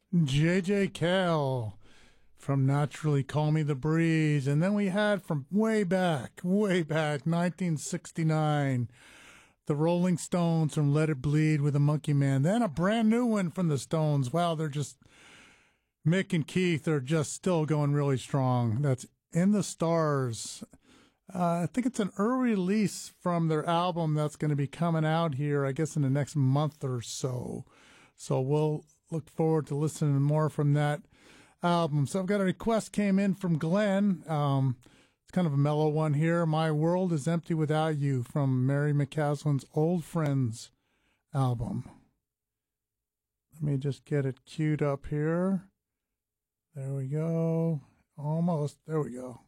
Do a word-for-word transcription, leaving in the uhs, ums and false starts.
J J. Cale from Naturally Call Me the Breeze. And then we had from way back, way back, nineteen sixty-nine, the Rolling Stones from Let It Bleed with a Monkey Man. Then a brand new one from the Stones. Wow, they're just, Mick and Keith are just still going really strong. That's In the Stars. Uh, I think it's an early release from their album that's going to be coming out here, I guess, in the next month or so. So we'll look forward to listening more from that album. So I've got a request came in from Glenn. Um, it's kind of a mellow one here. My World is Empty Without You from Mary McCaslin's Old Friends album. Let me just get it queued up here. There we go. Almost. There we go.